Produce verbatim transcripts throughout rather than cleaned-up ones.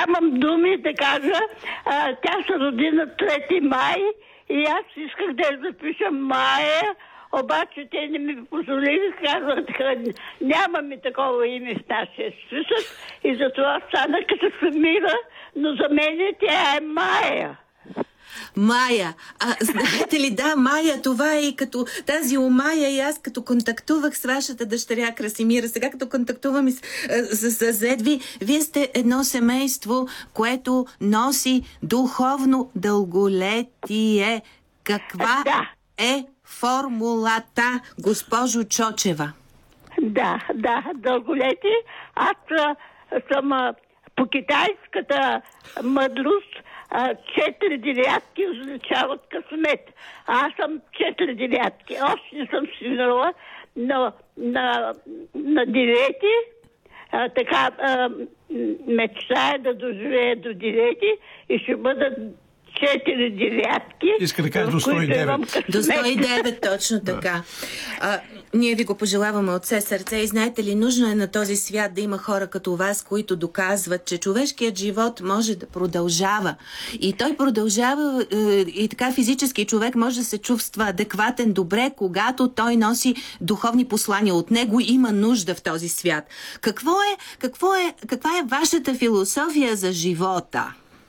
нямам думи да кажа. А, тя се роди на трети май и аз исках да я запиша Майя, обаче те не ми позволиха, казват, нямаме такова име в нашия списък и затова стана като Самира, но за мен тя е Майя. Майя. А, знаете ли, да, Майя, това е и като тази Омая и аз като контактувах с вашата дъщеря Красимира, сега като контактувам с, с, с, с Едви, вие сте едно семейство, което носи духовно дълголетие. Каква да. е формулата, госпожо Чочева? Да, да, дълголетие. Аз съм по китайската мъдрост. Четири девятки означават късмет. Аз съм четири девятки. Още не съм стигнала на, на, на девети. А, така а, мечтая да доживея до девети и ще бъдат четири девятки. Иска да кажа до сто и девет. До сто и девет, точно така. А, ние ви го пожелаваме от все сърце и знаете ли, нужно е на този свят да има хора като вас, които доказват, че човешкият живот може да продължава. И той продължава е, и така физически човек може да се чувства адекватен, добре, когато той носи духовни послания. От него има нужда в този свят. Какво е, какво е, каква е вашата философия за живота?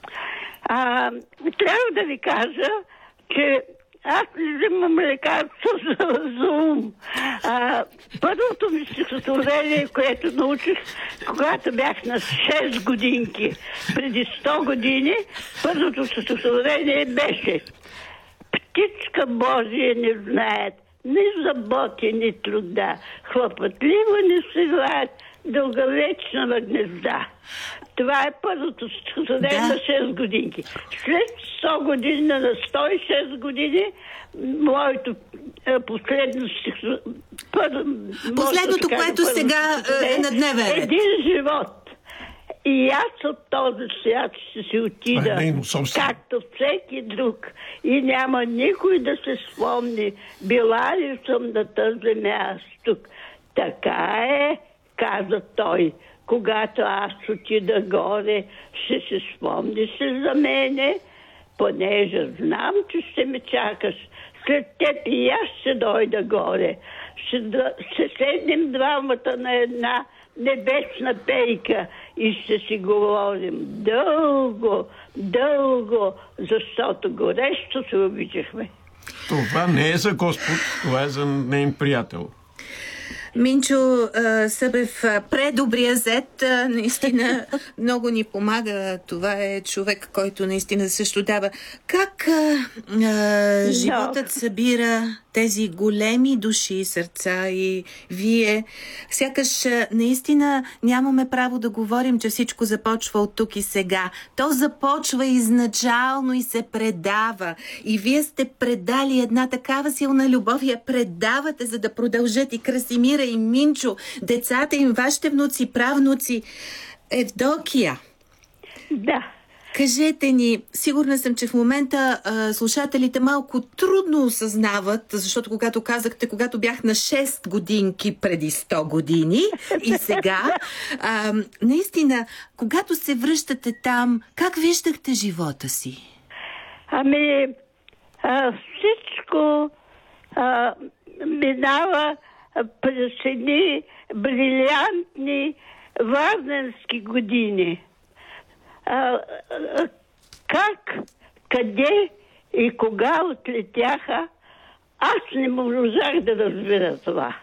А, трябва да ви кажа, че аз не взимам лекарство за, за ум. А, първото ми стихотворение, което научих, когато бях на шест годинки, преди сто години, първото стихотворение беше: птичка Божия не знаят, ни заботи, ни труда, хлопотливо не свиваят, дълговечна на гнезда. Това е първото стихотворение да. На шест годинки. След сто години, на сто и шест години, моето е, последно стихотворение... Последното, да което сега е на дневен ред. Един живот. И аз от този свят ще си отида, както всеки друг. И няма никой да се спомни, била ли съм на тази земя аз тук. Така е, каза той. Когато аз отида горе, ще се спомниш за мене, понеже знам, че ще ме чакаш. След теб и аз ще дойда горе. Ще, ще седнем двамата на една небесна пейка и ще си говорим дълго, дълго, защото горещо се обичахме. Това не е за Господ, това е за нейн приятел. Минчо Събев, предобрия зет, наистина много ни помага. Това е човек, който наистина също дава. Как а, а, животът събира тези големи души и сърца и вие? Сякаш наистина нямаме право да говорим, че всичко започва от тук и сега. То започва изначално и се предава. И вие сте предали една такава силна любов и я предавате, за да продължат и Красимира, и Минчо, децата им, вашите внуци, правнуци. Евдокия. Да. Кажете ни, сигурна съм, че в момента а, слушателите малко трудно осъзнават, защото когато казахте, когато бях на шест годинки преди сто години и сега, а, наистина, когато се връщате там, как виждахте живота си? Ами, а, всичко а, минава през едни брилянтни варненски години. А, а, как, къде и кога отлетяха, аз не можах да разбера това.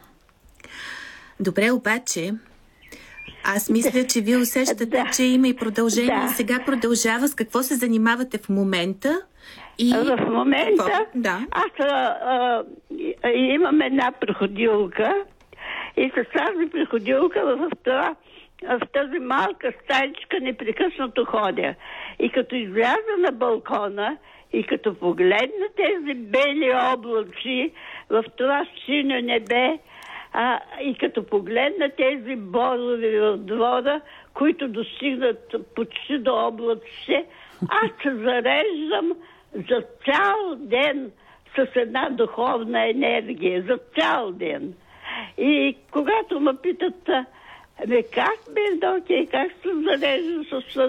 Добре, обаче, аз мисля, че вие усещате, да. Че има и продължение. Да. Сега продължава. С какво се занимавате в момента? И... В момента да. аз а, а, имам една приходилка и с тази приходилка в това в тази малка стаичка непрекъснато ходя. И като изляза на балкона и като погледна тези бели облаци в това синьо небе, а, и като погледна тези борове в двора, които достигнат почти до облаците, аз се зареждам за цял ден с една духовна енергия. За цял ден. И когато ме питат: Абе, как бе, Евдокия, как се зарежда с